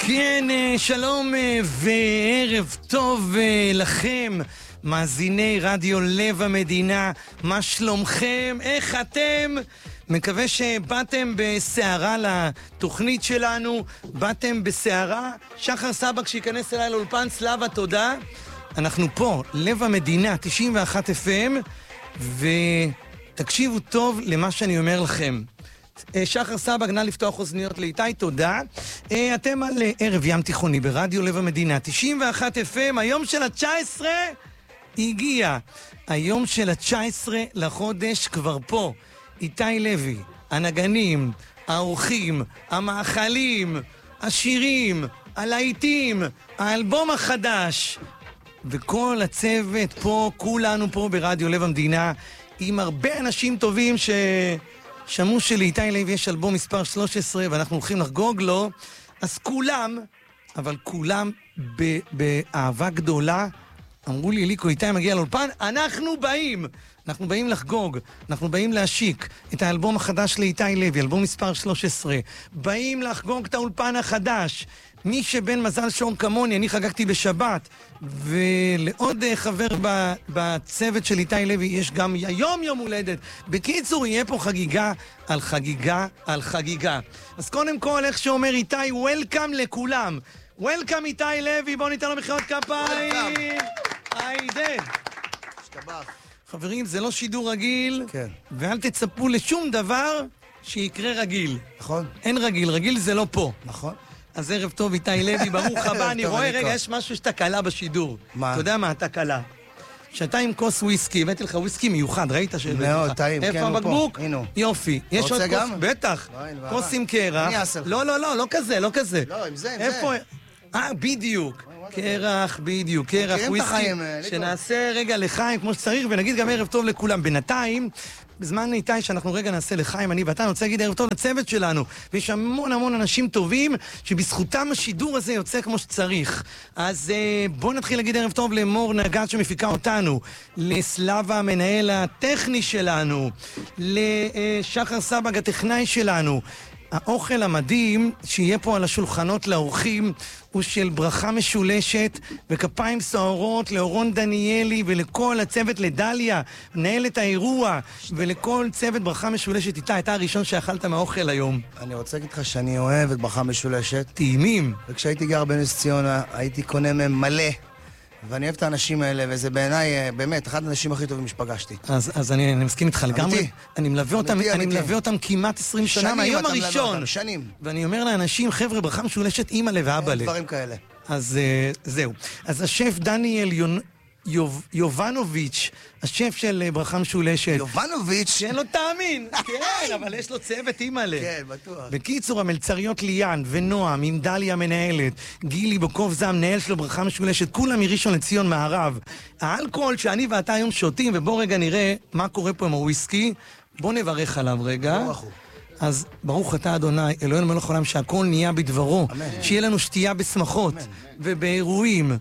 כן, שלום וערב טוב לכם, מאזיני רדיו לב המדינה. מה שלומכם? איך אתם? מקווה שבאתם בסערה לתוכנית שלנו. באתם בסערה. שחר סבק שיכנס אליי לאולפן, סלאבה, תודה. אנחנו פה, לב המדינה, 91 FM, ותקשיבו טוב למה שאני אומר לכם. שחר סבק, נא לפתוח אוזניות לאיתי, תודה. אתם על ערב ים תיכוני ברדיו לב המדינה, 91 FM, היום של ה-19 הגיע. היום של ה-19 לחודש כבר פה. איתי לוי, הנגנים, האורחים, המאכלים, השירים, הלהיטים, האלבום החדש, וכל הצוות פה, כולנו פה ברדיו לב המדינה, עם הרבה אנשים טובים ששמעו שלאיתי לוי יש אלבום מספר 13 ואנחנו הולכים לחגוג לו. אז כולם, אבל כולם באהבה גדולה, אמרו לי, ליקו, איתי מגיע לאולפן, אנחנו באים לחגוג, אנחנו באים להשיק את האלבום החדש לאיתי לוי, אלבום מספר 13, באים לחגוג את האולפן החדש. מי שבן מזל שור כמוני, אני חגגתי בשבת, ולעוד חבר בצוות של איתי לוי יש גם היום יום הולדת. בקיצור, יהיה פה חגיגה על חגיגה על חגיגה. אז קודם כל, איך שאומר איתי, וולקאם לכולם. וולקאם איתי לוי, בואו ניתן לו מחיאות כפיים. היידה. שתבח. חברים, זה לא שידור רגיל, כן. ואל תצפו לשום דבר שיקרה רגיל. נכון. אין רגיל, רגיל זה לא פה. נכון. אז ערב טוב, איתי לוי, ברוך הבא. אני רואה, רגע, יש משהו שאתה קלה בשידור. מה? אתה יודע מה אתה קלה? שאתה עם כוס וויסקי, הבאתי לך וויסקי מיוחד, ראית שהבאתי לך? מאוד, טעים, כן, איפה הוא הבקבוק? פה, הנה. יופי. יש עוד רוצה כוס? גם? בטח. לא, אין בעיה. כוס עם קרח. אני אעשה לך. לא כזה, לא כזה. לא, עם זה, עם איפה? בדיוק. קרח, בדיוק, קרח, וויסקי. שנעשה רגע לחיים כמו שצריך, ונגיד גם ערב טוב לכולם. בינתיים, בזמן איתי שאנחנו רגע נעשה לחיים, אני ואתה, אני רוצה להגיד ערב טוב לצוות שלנו. ויש המון אנשים טובים שבזכותם השידור הזה יוצא כמו שצריך. אז בואו נתחיל להגיד ערב טוב למור נגד שמפיקה אותנו, לסלאבה המנהל הטכני שלנו, לשחר סבג הטכנאי שלנו. האוכל המדהים שיהיה פה על השולחנות לאורחים הוא של ברכה משולשת וכפיים סוערות לאורון דניאלי ולכל הצוות, לדליה, מנהלת האירוע, ולכל צוות ברכה משולשת. איתה, אתה הראשון שאכלת מהאוכל היום. אני רוצה להגיד לך שאני אוהב את ברכה משולשת. טעימים. וכשהייתי גר בנס ציונה, הייתי קונה מהם מלא. ואני אוהב את האנשים האלה, וזה בעיניי, באמת, אחד האנשים הכי טובים שפגשתי. אז אני מסכים איתך לגמרי. אני מלווה אותם כמעט 20 שנה, מהיום הראשון. שנים. ואני אומר לאנשים, חבר'ה, ברכה משולשת, אמא לב ואבא לב. דברים כאלה. אז זהו. אז השף דניאל יובנוביץ', השף של ברכה משולשת. יובנוביץ'? שאין לו תאמין. כן, אבל יש לו צוות אימא'לה. כן, בטוח. בקיצור, המלצריות ליאן ונועם, עם דליה מנהלת, גילי בקוב זם, מנהל שלו ברכה משולשת, כולם מראשון לציון מערב. האלכוהול שאני ואתה היום שותים, ובוא רגע נראה מה קורה פה עם הוויסקי. בוא נברך עליו רגע. ברוך הוא. אז ברוך אתה אדוני, אלוהינו מלך העולם, שהכל נהיה בדברו. אמן. שיהיה לנו שתייה בשמחות, ובאירועים,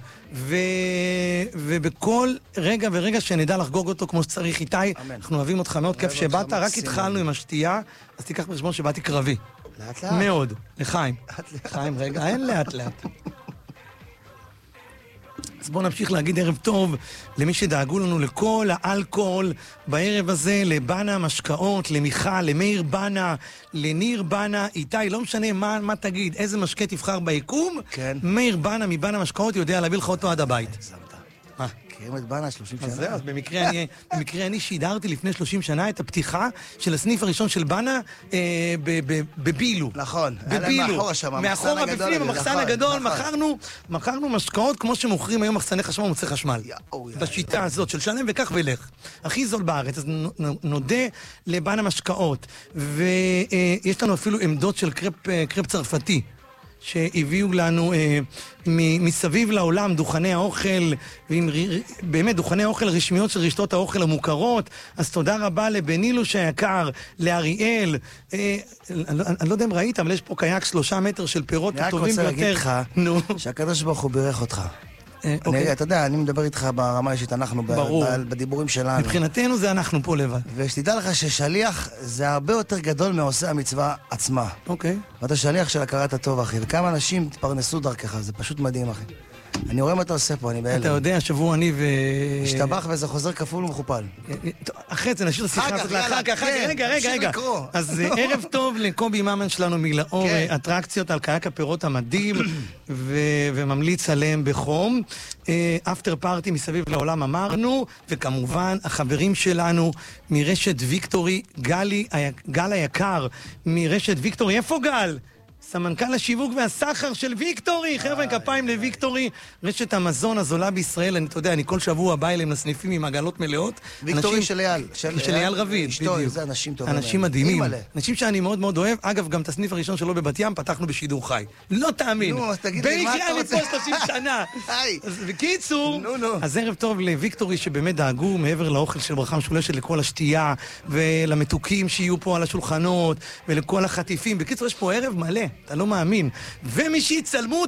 ובכל רגע ורגע שנדע לחגוג אותו כמו שצריך. איתי, אנחנו אוהבים אותך מאוד, כיף שבאת, רק התחלנו עם השתייה, אז תיקח בחשבון שבאתי קרבי. לאט לאט. מאוד. לחיים. לאט. חיים, רגע, אין לאט לאט. אז בואו נמשיך להגיד ערב טוב למי שדאגו לנו לכל האלכוהול בערב הזה, לבנה משקאות, למיכל, למאיר בנה, לניר בנה, איתי, לא משנה מה תגיד, איזה משקה תבחר ביקום, כן. מאיר בנה מבנה משקאות יודע להביא לך אותו עד הבית. מה? מכירים את בנה 30 שנה. אז זהו, אז במקרה אני שידרתי לפני 30 שנה את הפתיחה של הסניף הראשון של בנה בבילו. נכון. בבילו. מאחורה שם, מאחורה בפנים, המחסן הגדול, מכרנו משקאות כמו שמוכרים היום מחסני חשמל ומוצרי חשמל. בשיטה הזאת של שלם וכך ולך. הכי זול בארץ, אז נודה לבנה משקאות. ויש לנו אפילו עמדות של קרפ צרפתי. שהביאו לנו מסביב לעולם דוכני האוכל, באמת דוכני האוכל רשמיות של רשתות האוכל המוכרות. אז תודה רבה לבנילוש היקר, לאריאל, אני לא יודע אם ראית, אבל יש פה קייק 3 מטר של פירות טובים ביותר. אני רק רוצה להגיד לך שהקדוש ברוך הוא בירך אותך. אתה יודע, אני מדבר איתך ברמה אישית, אנחנו בדיבורים שלנו. מבחינתנו זה אנחנו פה לבד. ושתדע לך ששליח זה הרבה יותר גדול מעושה המצווה עצמה. אוקיי. ואתה שליח של הכרת הטוב, אחי, וכמה אנשים תפרנסו דרכך, זה פשוט מדהים, אחי. אני רואה מה אתה עושה פה, אני בהלם. אתה יודע, שבוע אני השתבח וזה חוזר כפול ומכופל. אחרי זה נשאיר שיחה קצת לאחר כך. רגע. אז ערב טוב לקובי ממן שלנו מלאור אטרקציות על קייק הפירות המדהים, וממליץ עליהם בחום. אפטר פארטי מסביב לעולם אמרנו, וכמובן החברים שלנו מרשת ויקטורי, גל היקר מרשת ויקטורי. איפה גל? סמנכ"ל השיווק והסחר של ויקטורי, חבר'ה, כפיים לויקטורי, רשת המזון הזולה בישראל. אני, אתה יודע, אני כל שבוע בא אליהם לסניפים עם עגלות מלאות. ויקטורי של אייל. של אייל רביד, בדיוק. זה אנשים טובים. אנשים מדהימים. אנשים שאני מאוד מאוד אוהב. אגב, גם את הסניף הראשון שלו בבת ים פתחנו בשידור חי. לא תאמין. נו, אז תגיד לי, מה אתה רוצה? במקרה אני פה 30 שנה. בקיצור, אז ערב טוב לויקטורי שבאמת דאגו מעבר לאוכל של ברכה משולשת לכל השתייה ולמתוקים שיהיו פה על השולחנות ולכל החטיפים. בקיצור, יש פה ערב מלא. אתה לא מאמין. ומי שיצלמו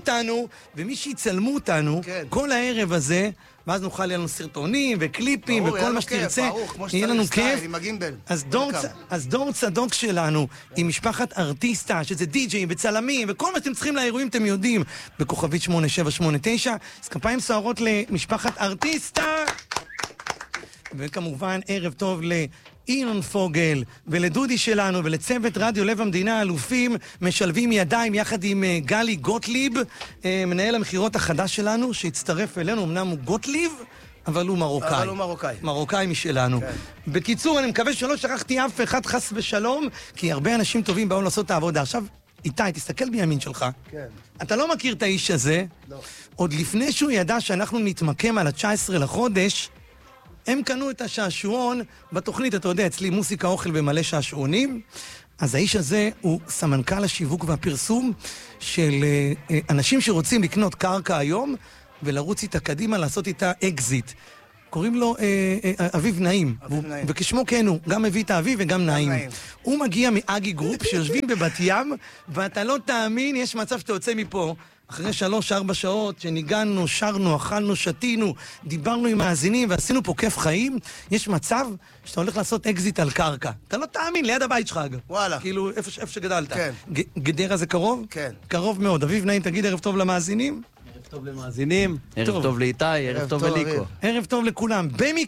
אותנו, כן. כל הערב הזה, ואז נוכל להיות לנו סרטונים וקליפים וכל מה שתרצה. יהיה לנו כיף. אז דור צדוק שלנו, עם משפחת ארטיסטה, שזה די-ג'ים וצלמים, וכל מה שאתם צריכים לאירועים אתם יודעים, בכוכבית 8789. אז כפיים סוערות למשפחת ארטיסטה. וכמובן, ערב טוב אילון פוגל ולדודי שלנו ולצוות רדיו לב המדינה, אלופים משלבים ידיים יחד עם גלי גוטליב, מנהל המחירות החדש שלנו שהצטרף אלינו. אמנם הוא גוטליב אבל הוא מרוקאי. מרוקאי משלנו. כן. בקיצור, אני מקווה שלא שכחתי אף אחד חס ושלום, כי הרבה אנשים טובים באו לעשות את העבודה. עכשיו, איתי, תסתכל בימין שלך. כן. אתה לא מכיר את האיש הזה? לא. עוד לפני שהוא ידע שאנחנו נתמקם על ה-19 לחודש, הם קנו את השעשועון בתוכנית, אתה יודע, אצלי מוסיקה, אוכל ומלא שעשועונים. אז האיש הזה הוא סמנכ"ל השיווק והפרסום של אנשים שרוצים לקנות קרקע היום ולרוץ איתה קדימה, לעשות איתה אקזיט. קוראים לו אביב נעים. וכשמו כן הוא, גם מביא את האביב וגם נעים. הוא מגיע מאגי גרופ שיושבים בבת ים, ואתה לא תאמין, יש מצב שאתה יוצא מפה אחרי 3-4 שעות שניגענו, שרנו, אכלנו, שתינו, דיברנו עם מאזינים ועשינו פה כיף חיים. יש מצב שאתה הולך לעשות אקזיט על קרקע. אתה לא תאמין, ליד הבית שלך אגב. וואלה. כאילו, איפה שגדלת. כן. גדרה זה קרוב? כן. קרוב מאוד. אביב נעים, תגיד ערב טוב למאזינים. ערב טוב למאזינים, ערב טוב לאיתי, ערב טוב לליקו. ערב טוב לכולם.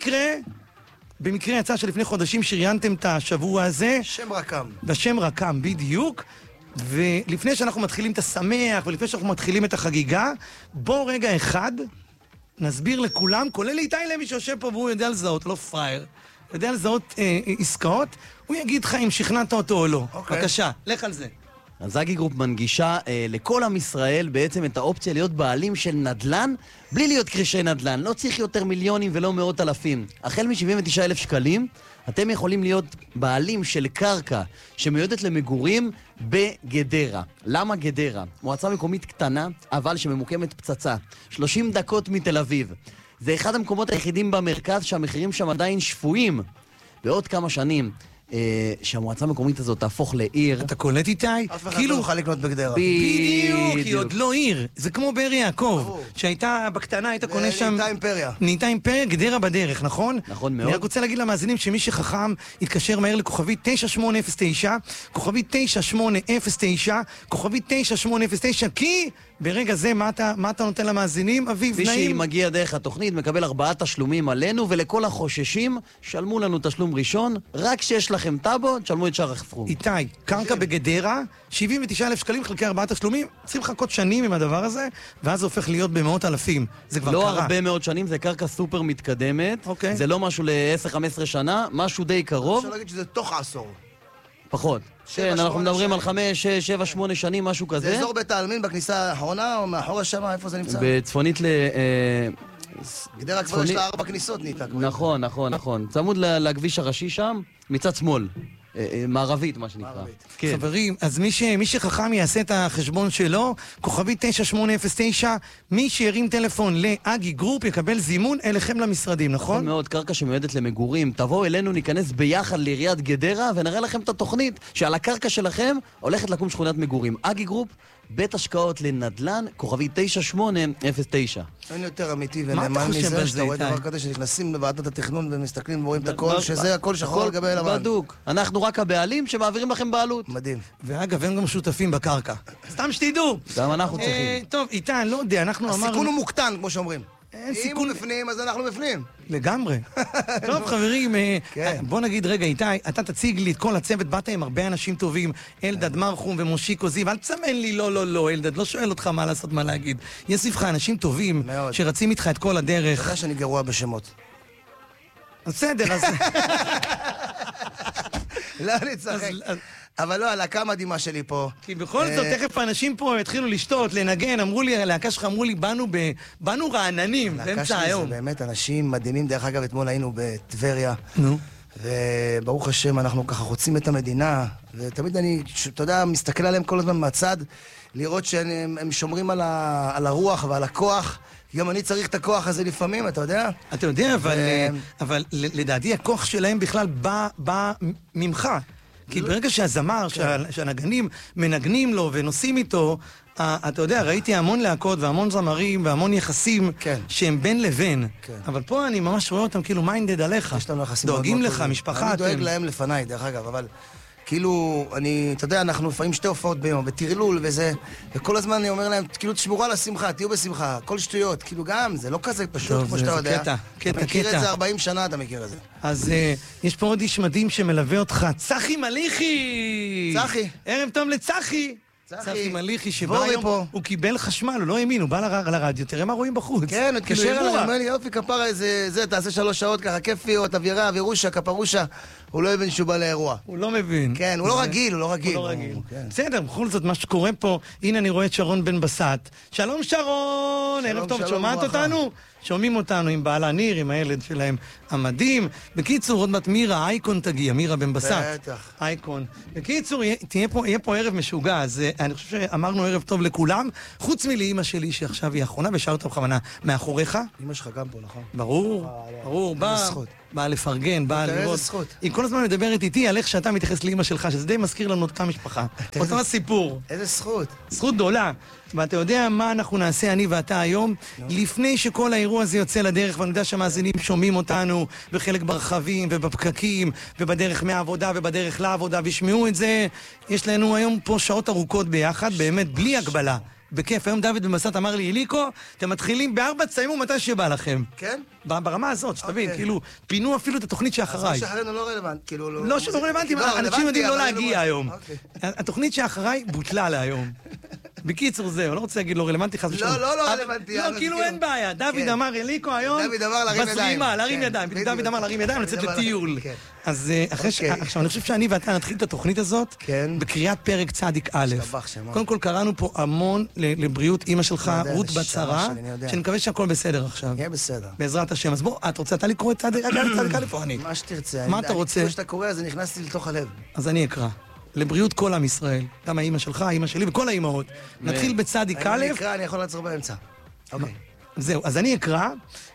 במקרה יצא שלפני חודשים שריינתם את השבוע הזה. שם רקם. בשם רקם, בדיוק. ולפני שאנחנו מתחילים את השמח, ולפני שאנחנו מתחילים את החגיגה, בוא רגע אחד נסביר לכולם, כולל איתי למי שיושב פה והוא יודע לזהות, לא פרייר, יודע לזהות עסקאות, הוא יגיד לך אם שכנעת אותו או לא. בבקשה, לך על זה. אז אגי גרופ מנגישה לכל עם ישראל בעצם את האופציה להיות בעלים של נדל"ן, בלי להיות קרישי נדל"ן. לא צריך יותר מיליונים ולא מאות אלפים. החל מ-79,000 שקלים, אתם יכולים להיות בעלים של קרקע שמיועדת למגורים בגדרה. למה גדרה? מועצה מקומית קטנה, אבל שממוקמת פצצה. 30 דקות מתל אביב. זה אחד המקומות היחידים במרכז שהמחירים שם עדיין שפויים. בעוד כמה שנים שהמועצה המקומית הזאת תהפוך לעיר. אתה קולט איתי? אף אחד לא יוכל לקנות בגדרה. בדיוק, היא עוד לא עיר. זה כמו באר יעקב, שהייתה בקטנה, היית קונה שם... נהייתה אימפריה. נהייתה אימפריה, גדרה בדרך, נכון? נכון מאוד. אני רק רוצה להגיד למאזינים שמי שחכם יתקשר מהר לכוכבית 9809, כוכבית 9809, כוכבית 9809, כי ברגע זה מה אתה נותן למאזינים? אביב נעים. מי שמגיע דרך התוכנית מקבל 4 תשלומים עלינו, ולכל החוששים שלמו לנו תשלום ראשון, רק שיש לכם טאבו, תשלמו את שאר הסכום. איתי, קרקע בגדרה, 79,000 שקלים חלקי 4 תשלומים, צריכים לחכות שנים עם הדבר הזה, ואז זה הופך להיות במאות אלפים. זה כבר לא קרה. לא הרבה מאוד שנים, זה קרקע סופר מתקדמת. אוקיי. זה לא משהו ל-10-15 שנה, משהו די קרוב. אפשר להגיד שזה תוך העשור. פחות. כן, אנחנו מדברים על 5, 6, 7, 8 שנים, משהו כזה. זה אזור בית העלמין בכניסה האחרונה, או מאחורה שם, איפה זה נמצא? בצפונית גדרה כבר יש לה 4 כניסות נהייתה. נכון. צמוד לכביש הראשי שם, מצד שמאל. מערבית, מה שנקרא. כן. חברים, אז מי שחכם יעשה את החשבון שלו, כוכבית 9809, מי שירים טלפון לאגי גרופ יקבל זימון אליכם למשרדים, נכון? נכון מאוד, קרקע שמיועדת למגורים. תבואו אלינו, ניכנס ביחד לעיריית גדרה ונראה לכם את התוכנית שעל הקרקע שלכם הולכת לקום שכונת מגורים. אגי גרופ בית השקעות לנדל"ן, כוכבי 9809. אין יותר אמיתי מה אתה ונאמן חושב מזה על שאתה זה, רואה איתי? דבר כזה שנכנסים לוועדת התכנון ומסתכלים ורואים את הכל, שזה הכל שחור על גבי לבן. בדוק. אנחנו רק הבעלים שמעבירים לכם בעלות. מדהים. ואגב, הם גם שותפים בקרקע. סתם שתדעו. גם אנחנו צריכים. טוב, איתי, אני לא יודע, אנחנו אמרנו... הסיכון הוא מוקטן, כמו שאומרים. אין אם סיכון... הוא בפנים, אז אנחנו בפנים. לגמרי. טוב, חברים, כן. בוא נגיד רגע, איתי, אתה תציג לי את כל הצוות, באת עם הרבה אנשים טובים, אלדד מרחום ומושיקו זיו, אל תסמן לי לא, אלדד, לא שואל אותך מה לעשות, מה להגיד. יש סביבך אנשים טובים, מאוד. שרצים איתך את כל אתה הדרך. יודע שאני גרוע בשמות. בסדר, אז... לא, אני צוחק. אבל לא, הלהקה המדהימה שלי פה. כי בכל זאת, תכף האנשים פה התחילו לשתות, לנגן, אמרו לי, הלהקה שלך אמרו לי, באנו רעננים, הלהקה באמצע שלי זה היום. באמת אנשים מדהימים. דרך אגב, אתמול היינו בטבריה. נו. וברוך השם, אנחנו ככה חוצים את המדינה, ותמיד אני, אתה יודע, מסתכל עליהם כל הזמן מהצד, לראות שהם שומרים על הרוח ועל הכוח. גם אני צריך את הכוח הזה לפעמים, אתה יודע? אתה יודע, אבל לדעתי הכוח שלהם בכלל בא ממך. כי ברגע שהזמר, שהנגנים מנגנים לו ונוסעים איתו, אתה יודע, ראיתי המון להקות והמון זמרים והמון יחסים שהם בין לבין. אבל פה אני ממש רואה אותם כאילו מיינדד עליך. יש לנו יחסים מאוד דואגים מאוד לך, טובים. משפחה. אני דואג להם לפניי, דרך אגב, אבל כאילו, אתה יודע, אנחנו לפעמים 2 הופעות ביום, בטרלול וזה, וכל הזמן אני אומר להם, כאילו, תשמרו על השמחה, תהיו בשמחה, כל שטויות, כאילו גם, זה לא כזה פשוט, כמו שאתה יודע. אתה מכיר את זה 40 שנה, אתה מכיר את זה. אז יש פה עוד איש מדהים שמלווה אותך, צחי מליחי! צחי. ערב טוב לצחי! צחי מליחי, שבא בורי היום, פה. הוא קיבל חשמל, הוא לא האמין, הוא בא לרדיו, תראה מה רואים בחוץ. כן, הוא התקשר כאילו, אליי, אירוע. אומר לי, יופי, כפרה, תעשה 3 שעות ככה, כיפיות, אווירה, אווירושה, כפרושה. הוא לא הבין שהוא בא לאירוע. הוא לא מבין. כן, הוא לא רגיל, הוא לא רגיל. הוא לא רגיל. כן. בסדר, בכל זאת, מה שקורה פה, הנה אני רואה את שרון בן בסט. שלום שרון! ערב טוב, את שלום, שומעת ברכה. אותנו? שומעים אותנו עם בעלה ניר, עם הילד שלהם המדהים. בקיצור, עוד מעט מירה, אייקון תגיע, מירה בן בסט. בטח. אייקון. בקיצור, יהיה פה ערב משוגע, אז אני חושב שאמרנו ערב טוב לכולם, חוץ מלאמא שלי שעכשיו היא האחרונה, ושארת אותך בכוונה מאחוריך. אמא שלך גם פה, נכון? ברור, ברור, באה לפרגן, באה תראה לראות. איזה זכות. היא כל הזמן מדברת איתי על איך שאתה מתייחס לאמא שלך, שזה די מזכיר לנו אותה משפחה. אותו הסיפור. איזה זכות. זכות גדולה. ואתה יודע מה אנחנו נעשה, אני ואתה היום, לפני שכל האירוע הזה יוצא לדרך, ואני יודע שהמאזינים שומעים אותנו, וחלק ברכבים ובפקקים, ובדרך מהעבודה ובדרך לעבודה, וישמעו את זה. יש לנו היום פה שעות ארוכות ביחד, באמת בלי הגבלה. בכיף. היום דוד במסעת אמר לי, איליקו, אתם מתחילים ב4, תסיימו מתי שבא לכם. כן? ברמה הזאת, שתבין, כאילו, פינו אפילו את התוכנית שאחריי. אז שאחרינו לא רלוונטי, כאילו לא שלא רלוונטי, אנשים יודעים לא להגיע היום. אוקיי. התוכנית שאחריי בוטלה להיום. בקיצור זהו, לא רוצה להגיד לא רלוונטי, חס ושלום. לא רלוונטי. לא, כאילו אין בעיה. דוד אמר, אליקו היום, דוד אמר להרים ידיים. בזרימה, להרים כן, ידיים. בדיוק. דוד אמר להרים ידיים, לצאת לטיול. כן. אז אוקיי. עכשיו, אני חושב שאני ואתה נתחיל את התוכנית הזאת, כן. בקריאת פרק צדיק א'. השתבח שמה. קודם כל קראנו פה המון לבריאות אמא שלך, אני יודע, רות זה בת שרה, שרה שלי, אני יודע. שאני מקווה שהכל בסדר עכשיו. יהיה בסדר. בעזרת השם. אז בוא, את רוצה אתה לקרוא את צדיק א' או אני? מה שתרצה. מה אתה רוצה? כמו שאתה קורא, אז נכנסתי לתוך הלב. אז אני אקרא. לבריאות כל עם ישראל. גם האמא שלך, האמא שלי וכל האמהות. נתחיל בצדיק א'. אני אקרא, אני יכול לעצור באמצע. אוקיי. זהו, אז אני אקרא,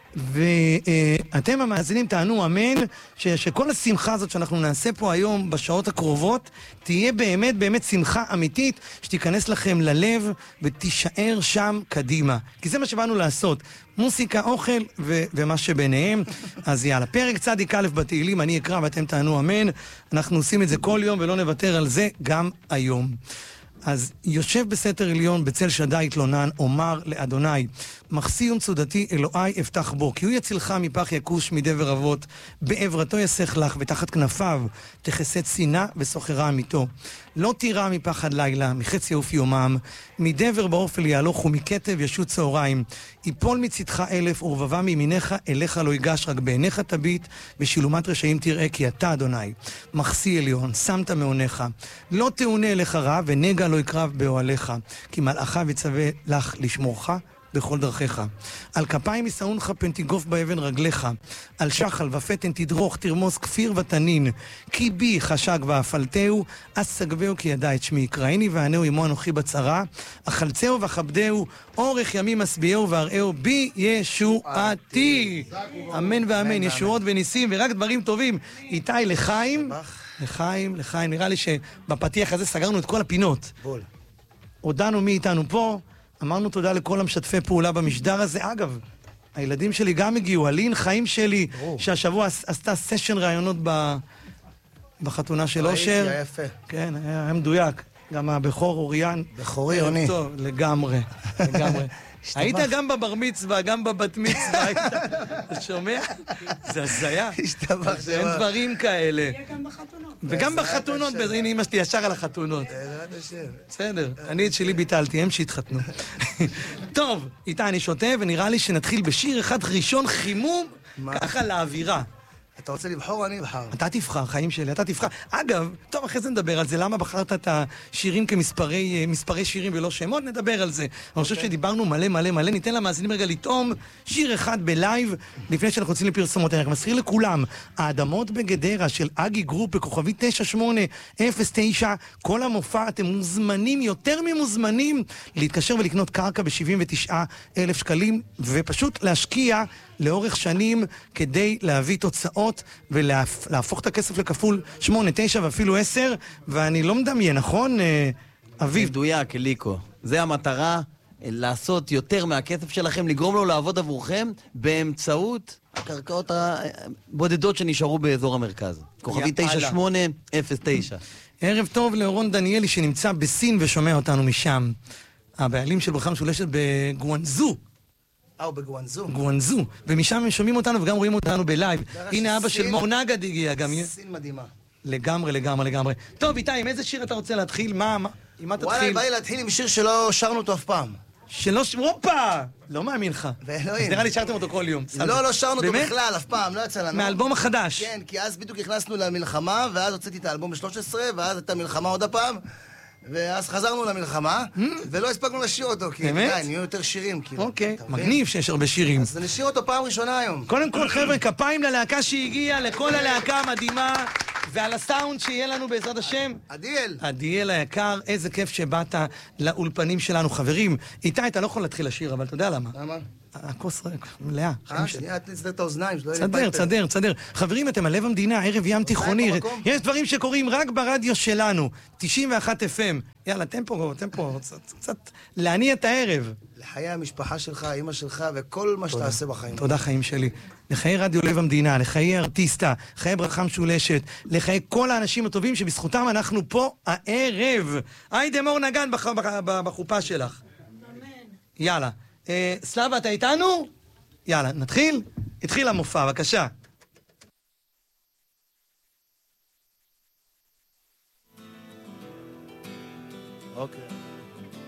ואתם המאזינים תענו אמן, שכל השמחה הזאת שאנחנו נעשה פה היום בשעות הקרובות, תהיה באמת באמת שמחה אמיתית, שתיכנס לכם ללב ותישאר שם קדימה. כי זה מה שבאנו לעשות. מוסיקה, אוכל ומה שביניהם. אז יאללה, פרק צדיק א' בתהילים, אני אקרא ואתם תענו אמן. אנחנו עושים את זה כל יום ולא נוותר על זה גם היום. אז יושב בסתר עליון בצל שדי התלונן, אומר לאדוני, מחסי ומצודתי אלוהי אפתח בו, כי הוא יצילך מפח יקוש מדבר אבות, בעברתו יסך לך ותחת כנפיו תכסה צינה וסוחרה אמיתו. לא תירא מפחד לילה, מחץ יעוף יומם, מדבר באופל יהלוך ומכתב ישוט צהריים. יפול מצדך 1000 ורבבה מימינך, אליך לא ייגש, רק בעיניך תביט, בשילומת רשעים תראה, כי אתה אדוני. מחסי עליון, שמת מעונך, לא תאונה אליך רע, ונגע לא יקרב באוהליך, כי מלאכה יצווה לך לשמורך בכל דרכיך. על כפיים ישאונך פן תגוף באבן רגליך, על שחל ופתן תדרוך תרמוס כפיר ותנין, כי בי חשק ואפלתהו, אז סגבהו כי ידע את שמי, קראיני וענהו עמו אנוכי בצרה, אכלצהו וכבדהו, אורך ימים אשביעהו והראהו בי ישועתי. אמן ואמן, ישועות וניסים ורק דברים טובים. איתי לחיים, לחיים, נראה לי שבפתיח הזה סגרנו את כל הפינות. בול. הודענו מי איתנו פה, אמרנו תודה לכל המשתפי פעולה במשדר הזה. אגב, הילדים שלי גם הגיעו, אלין חיים שלי, שהשבוע עשתה סשן רעיונות בחתונה של אושר. היה יפה. כן, היה מדויק. גם הבכור אוריאן. בכורי יוני. טוב, לגמרי, לגמרי. היית גם בבר מצווה, גם בבת מצווה, היית... אתה שומע? זה הזיה. השתבח אין דברים כאלה. יהיה גם בחתונות. וגם בחתונות, הנה אמא שלי ישר על החתונות. בעזרת השם. בסדר, אני את שלי ביטלתי, הם שהתחתנו. טוב, איתה אני שותה, ונראה לי שנתחיל בשיר אחד ראשון חימום, ככה לאווירה. אתה רוצה לבחור? אני אבחר. אתה תבחר, חיים שלי, אתה תבחר. אגב, טוב, אחרי זה נדבר על זה, למה בחרת את השירים כמספרי שירים ולא שמות, נדבר על זה. אני חושב שדיברנו מלא מלא מלא, ניתן למאזינים רגע לטעום שיר אחד בלייב, לפני שאנחנו יוצאים לפרסומות. אני מזכיר לכולם, האדמות בגדרה של אגי גרופ בכוכבי 9809, כל המופע, אתם מוזמנים, יותר ממוזמנים, להתקשר ולקנות קרקע ב-79,000 שקלים, ופשוט להשקיע לאורך שנים כדי להביא תוצאות ולהפוך את הכסף לכפול 8, 9 ואפילו 10, ואני לא מדמיין, נכון, אביב? מדויק, אליקו. זה המטרה, לעשות יותר מהכסף שלכם, לגרום לו לעבוד עבורכם באמצעות הקרקעות הבודדות שנשארו באזור המרכז. כוכבי 9809. ערב טוב לאורון דניאלי שנמצא בסין ושומע אותנו משם. הבעלים של ברכה משולשת בגואנזו. בגואנזו. גואנזו, ומשם הם שומעים אותנו וגם רואים אותנו בלייב. הנה אבא של מור נגד הגיע גם. סין מדהימה. לגמרי, לגמרי, לגמרי. טוב, איתי, עם איזה שיר אתה רוצה להתחיל? עם מה תתחיל? וואלה, בא לי להתחיל עם שיר שלא שרנו אותו אף פעם. הופה! לא מאמין לך. ואלוהים. אז נראה לי שרתם אותו כל יום. לא שרנו אותו באמת? בכלל, אף פעם, לא יצא לנו. מהאלבום החדש. כן, כי אז בדיוק נכנסנו למלחמה, ואז הוצאתי את האלבום ב-13, ואז הייתה מלחמה עוד הפעם, ואז חזרנו למלחמה, ולא הספקנו לשיר אותו, כי באמת? נהיו יותר שירים, כאילו. אוקיי, אתה מבין? מגניב שיש הרבה שירים. אז נשיר אותו פעם ראשונה היום. קודם כל, חבר'ה, כפיים ללהקה שהגיעה, לכל הלהקה המדהימה, ועל הסאונד שיהיה לנו בעזרת השם. עדיאל. עדיאל היקר, איזה כיף שבאת לאולפנים שלנו. חברים, איתי, אתה לא יכול להתחיל לשיר, אבל אתה יודע למה? למה? הכוס מלאה. שנייה, תסדר את האוזניים, שלא יהיה לי צדר, צדר, צדר. חברים, אתם על לב המדינה, ערב ים תיכוני. במקום. יש דברים שקורים רק ברדיו שלנו. 91 FM. יאללה, טמפו, קצת להניע את הערב. לחיי המשפחה שלך, אמא שלך, וכל מה שתעשה בחיים. תודה, חיים שלי. לחיי רדיו לב המדינה, לחיי ארטיסטה, לחיי ברכה משולשת, לחיי כל האנשים הטובים שבזכותם אנחנו פה הערב. היידה מור נגן בחופה שלך. יאללה. סלאבה, אתה איתנו? יאללה, נתחיל? התחיל המופע, בבקשה. אוקיי.